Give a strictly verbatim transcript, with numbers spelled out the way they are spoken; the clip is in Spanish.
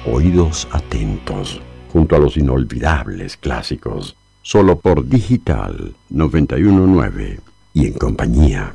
Oídos atentos, junto a los inolvidables clásicos, solo por Digital noventa y uno punto nueve y en compañía.